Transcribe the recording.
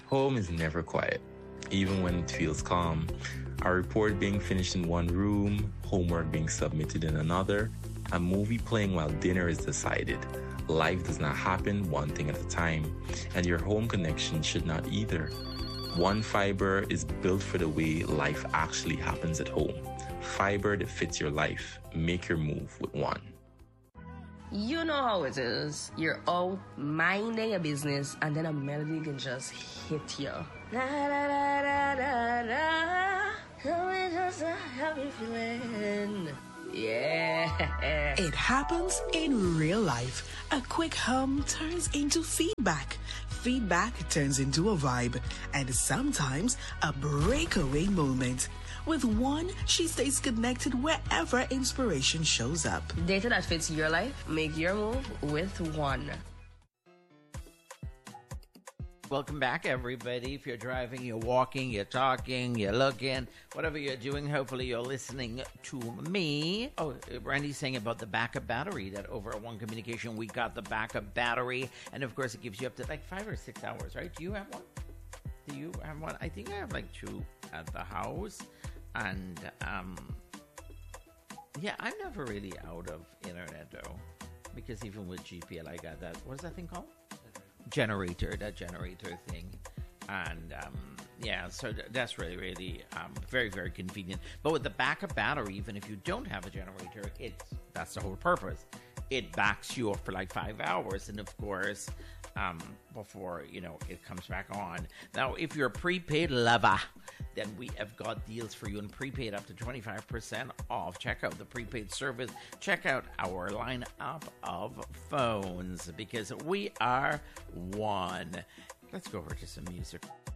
Home is never quiet, even when it feels calm. A report being finished in one room, homework being submitted in another, a movie playing while dinner is decided. Life does not happen one thing at a time, and your home connection should not either. One Fiber is built for the way life actually happens at home. Fiber that fits your life. Make your move with One. You know how it is. You're out minding a business and then a melody can just hit you. Da, da, da, da, da, da. Tell me just a happy feeling. Yeah. It happens in real life. A quick hum turns into feedback. Feedback turns into a vibe. And sometimes a breakaway moment. With One, she stays connected wherever inspiration shows up. Data that fits your life. Make your move with One. Welcome back, everybody. If you're driving, you're walking, you're talking, you're looking, whatever you're doing, hopefully you're listening to me. Oh, Randy's saying about the backup battery, that over at One Communication, we got the backup battery. And, of course, it gives you up to like 5 or 6 hours, right? Do you have one? Do you have one? I think I have like 2 at the house. And, yeah, I'm never really out of internet, though. Because even with GPL, I got that, what is that thing called? That generator thing. And yeah, so that's really very, very convenient. But with the backup battery, even if you don't have a generator, that's the whole purpose. It backs you up for like 5 hours, and of course before it comes back on. Now if you're a prepaid lover, then we have got deals for you in prepaid up to 25% off. Check out the prepaid service. Check out our lineup of phones, because we are One. Let's go over to some music.